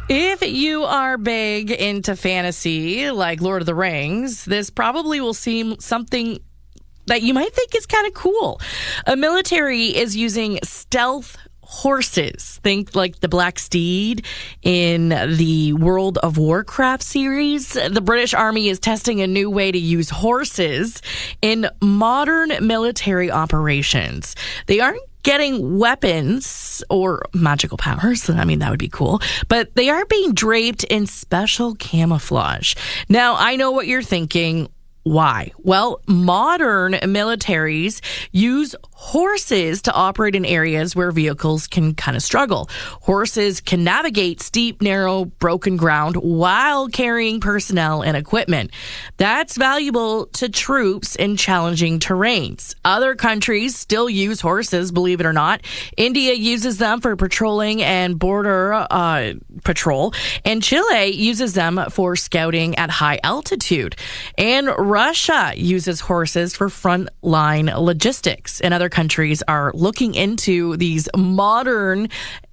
If you are big into fantasy, like Lord of the Rings, this probably will seem something that you might think is kind of cool. A military is using stealth horses. Think like the Black Steed in the World of Warcraft series. The British Army is testing a new way to use horses in modern military operations. They aren't getting weapons or magical powers. I mean, that would be cool. But they are being draped in special camouflage. Now, I know what you're thinking. Why? Well, modern militaries use horses to operate in areas where vehicles can kind of struggle. Horses can navigate steep, narrow, broken ground while carrying personnel and equipment. That's valuable to troops in challenging terrains. Other countries still use horses, believe it or not. India uses them for patrolling and border patrol, and Chile uses them for scouting at high altitude. And Russia uses horses for frontline logistics. And other countries are looking into these modern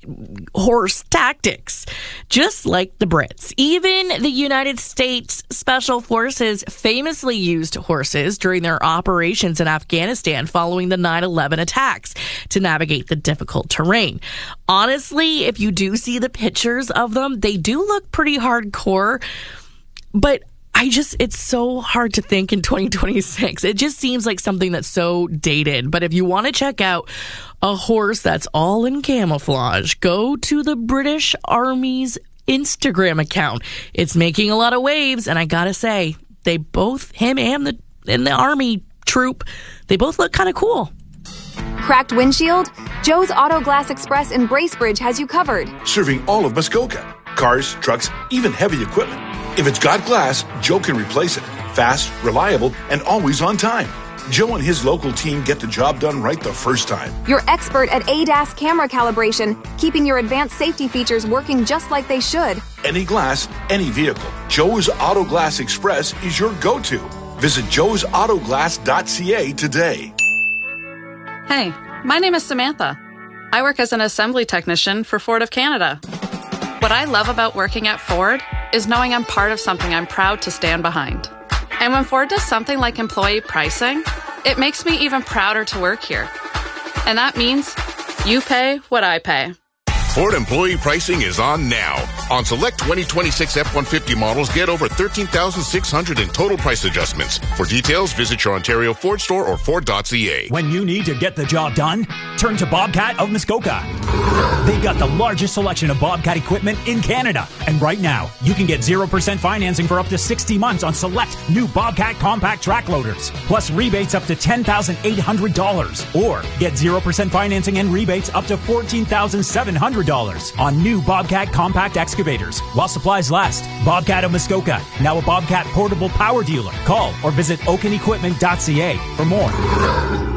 horse tactics, just like the Brits. Even the United States Special Forces famously used horses during their operations in Afghanistan following the 9/11 attacks to navigate the difficult terrain. Honestly, if you do see the pictures of them, they do look pretty hardcore, but it's so hard to think in 2026. It just seems like something that's so dated. But if you want to check out a horse that's all in camouflage, go to the British Army's Instagram account. It's making a lot of waves, and I gotta say, they both, him and the army troop, they both look kind of cool. Cracked windshield? Joe's Auto Glass Express in Bracebridge has you covered. Serving all of Muskoka. Cars, trucks, even heavy equipment. If it's got glass, Joe can replace it. Fast, reliable, and always on time. Joe and his local team get the job done right the first time. You're expert at ADAS camera calibration, keeping your advanced safety features working just like they should. Any glass, any vehicle. Joe's Auto Glass Express is your go-to. Visit joesautoglass.ca today. Hey, my name is Samantha. I work as an assembly technician for Ford of Canada. What I love about working at Ford is knowing I'm part of something I'm proud to stand behind. And when Ford does something like employee pricing, it makes me even prouder to work here. And that means you pay what I pay. Ford employee pricing is on now. On select 2026 F-150 models, get over $13,600 in total price adjustments. For details, visit your Ontario Ford store or Ford.ca. When you need to get the job done, turn to Bobcat of Muskoka. They've got the largest selection of Bobcat equipment in Canada. And right now, you can get 0% financing for up to 60 months on select new Bobcat compact track loaders, plus rebates up to $10,800. Or get 0% financing and rebates up to $14,700 on new Bobcat compact excavators while supplies last. Bobcat of Muskoka, now a Bobcat portable power dealer. Call or visit oakenequipment.ca for more.